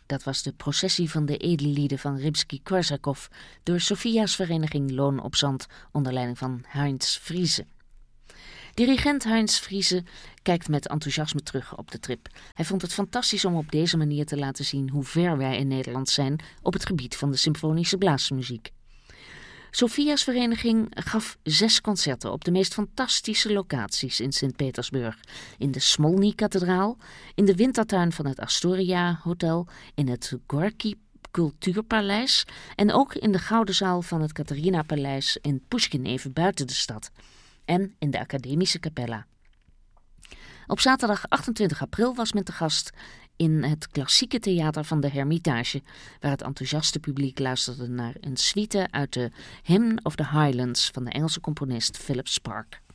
Dat was de processie van de edellieden van Rimsky-Korsakov door Sofia's vereniging Loon op Zand onder leiding van Heinz Friese. Dirigent Heinz Friese kijkt met enthousiasme terug op de trip. Hij vond het fantastisch om op deze manier te laten zien hoe ver wij in Nederland zijn op het gebied van de symfonische blaasmuziek. Sofia's vereniging gaf 6 concerten op de meest fantastische locaties in Sint-Petersburg. In de Smolny-kathedraal, in de wintertuin van het Astoria Hotel, in het Gorky Cultuurpaleis en ook in de Gouden Zaal van het Catharina-paleis in Pushkin even buiten de stad. En in de Academische Capella. Op zaterdag 28 april was men te gast in het klassieke theater van de Hermitage, waar het enthousiaste publiek luisterde naar een suite uit de Hymn of the Highlands van de Engelse componist Philip Spark.